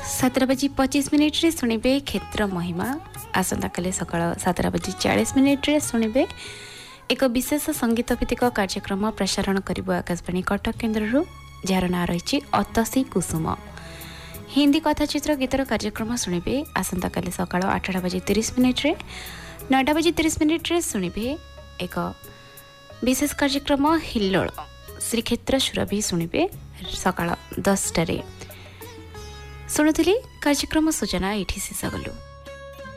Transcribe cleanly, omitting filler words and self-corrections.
7:25 शुणे क्षेत्र महिमा आसंता काली सकाळ 7:40 शुणे एक विशेष संगीत भित्तिक कार्यक्रम प्रसारण करिब आकाशवाणी कटक केन्द्र जार ना रही अतसी कुसुम हिंदी कथाचित्र गीतर कार्यक्रम शुणे आसंता काली सकाळ 8:30 9:30 शुणे एक विशेष कार्यक्रम हिल्लोल श्रीक्षेत्र सुरभि शुणे सकाळ 10 शुणुली कार्यक्रम सूचना ये शेष गलु।